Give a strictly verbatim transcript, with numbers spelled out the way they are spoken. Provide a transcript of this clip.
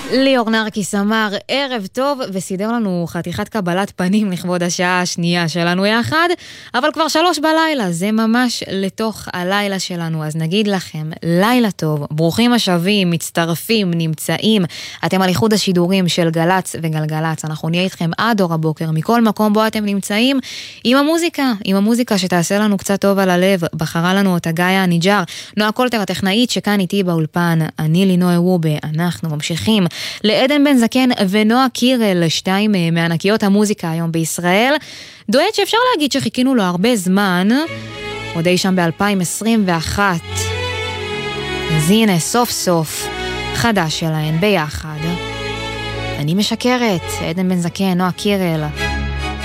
ליאור נרקיס אמר ערב טוב וסידר לנו חתיכת קבלת פנים לכבוד השעה השנייה שלנו יחד, אבל כבר שלוש בלילה, זה ממש לתוך הלילה שלנו, אז נגיד לכם לילה טוב, ברוכים השבים, מצטרפים, נמצאים, אתם על איחוד השידורים של גלץ וגלגלץ, אנחנו נהיה איתכם עד אור הבוקר, מכל מקום בו אתם נמצאים, עם המוזיקה, עם המוזיקה שתעשה לנו קצת טוב על הלב, בחרה לנו אותה גאיה ניג'ר, נועה קולטר הטכנאית שכאן איתי באולפן, אני לינוי וובה, אנחנו ממשיכים לעדן בן זקן ונועה קירל, שתיים מענקיות המוזיקה היום בישראל, דואט שאפשר להגיד שחיכינו לו הרבה זמן, עוד אי שם ב-אלפיים עשרים ואחת, אז הנה סוף סוף חדש שלהן ביחד, אני משקרת, עדן בן זקן, נועה קירל.